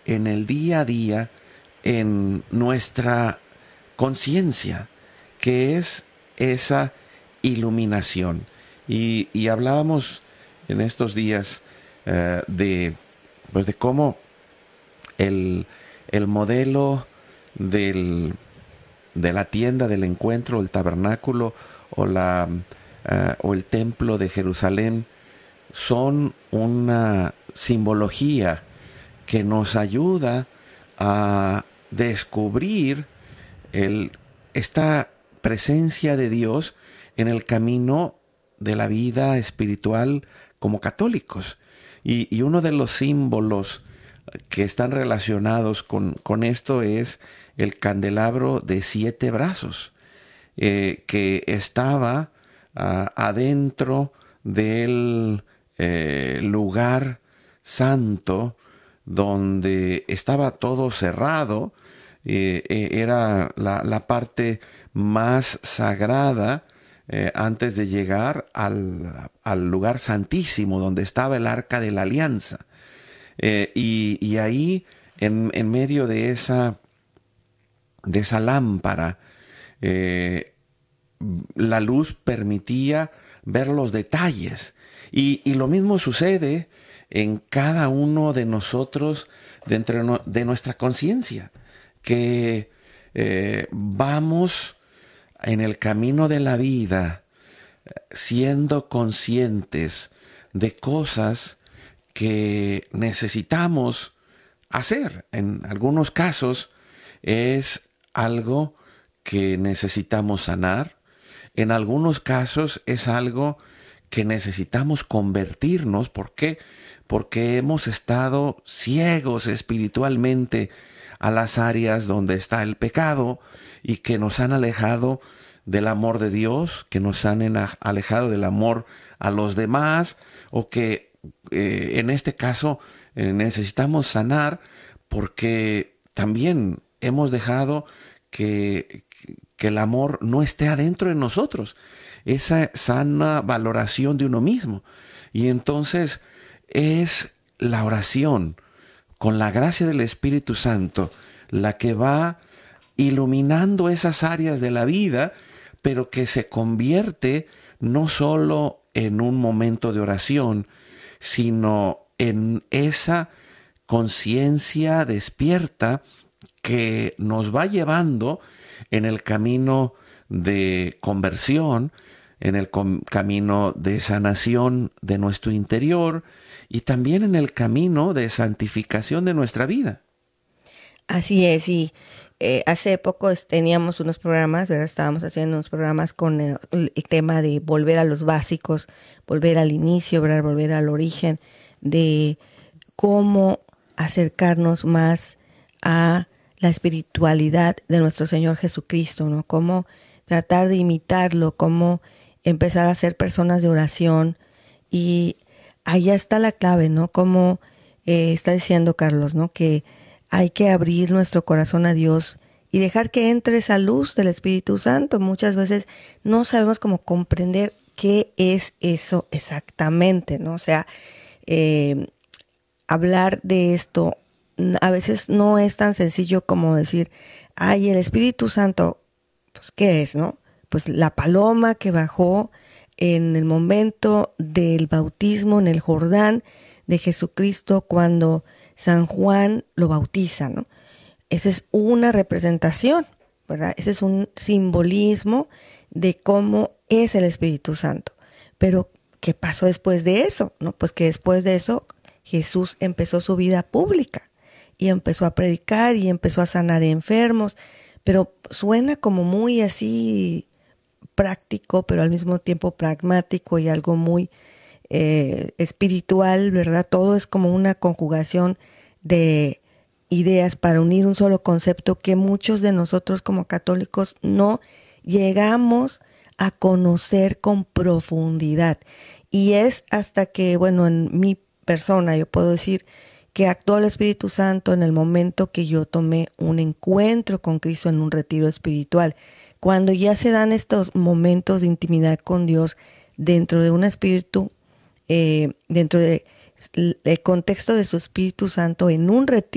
en el día a día, en nuestra conciencia, que es esa iluminación. Y hablábamos en estos días de cómo el, el modelo del, de la tienda del encuentro, el tabernáculo o el templo de Jerusalén son una simbología que nos ayuda a descubrir esta presencia de Dios en el camino de la vida espiritual como católicos. Y uno de los símbolos que están relacionados con esto es el candelabro de 7 brazos, que estaba adentro del lugar santo, donde estaba todo cerrado. Era la parte más sagrada antes de llegar al lugar santísimo, donde estaba el arca de la alianza. Y ahí, en medio de esa lámpara, la luz permitía ver los detalles. Y lo mismo sucede en cada uno de nosotros dentro de nuestra conciencia, que vamos en el camino de la vida siendo conscientes de cosas que necesitamos hacer. En algunos casos es algo que necesitamos sanar. En algunos casos es algo que necesitamos convertirnos. ¿Por qué? Porque hemos estado ciegos espiritualmente a las áreas donde está el pecado y que nos han alejado del amor de Dios, que nos han alejado del amor a los demás, o que en este caso necesitamos sanar porque también hemos dejado que el amor no esté adentro de nosotros, esa sana valoración de uno mismo. Y entonces es la oración con la gracia del Espíritu Santo la que va iluminando esas áreas de la vida, pero que se convierte no solo en un momento de oración, sino en esa conciencia despierta que nos va llevando en el camino de conversión, en el camino de sanación de nuestro interior y también en el camino de santificación de nuestra vida. Así es, y hace poco teníamos unos programas, ¿verdad? Estábamos haciendo unos programas con el tema de volver a los básicos, volver al inicio, ¿verdad? Volver al origen de cómo acercarnos más a la espiritualidad de nuestro Señor Jesucristo, ¿no? Cómo tratar de imitarlo, cómo empezar a ser personas de oración. Y allá está la clave, ¿no? Como está diciendo Carlos, ¿no? Que hay que abrir nuestro corazón a Dios y dejar que entre esa luz del Espíritu Santo. Muchas veces no sabemos cómo comprender qué es eso exactamente, ¿no? O sea, hablar de esto a veces no es tan sencillo como decir, ay, el Espíritu Santo, pues, ¿qué es, no? Pues la paloma que bajó en el momento del bautismo en el Jordán de Jesucristo cuando San Juan lo bautiza, ¿no? Esa es una representación, ¿verdad? Ese es un simbolismo de cómo es el Espíritu Santo. Pero, ¿qué pasó después de eso? ¿No? Pues que después de eso Jesús empezó su vida pública y empezó a predicar y empezó a sanar enfermos, pero suena como muy así práctico, pero al mismo tiempo pragmático y algo muy espiritual, ¿verdad? Todo es como una conjugación de ideas para unir un solo concepto que muchos de nosotros como católicos no llegamos a conocer con profundidad. Y es hasta que, bueno, en mi persona yo puedo decir que actuó el Espíritu Santo en el momento que yo tomé un encuentro con Cristo en un retiro espiritual. Cuando ya se dan estos momentos de intimidad con Dios dentro de un espíritu, dentro del contexto de su Espíritu Santo en un retiro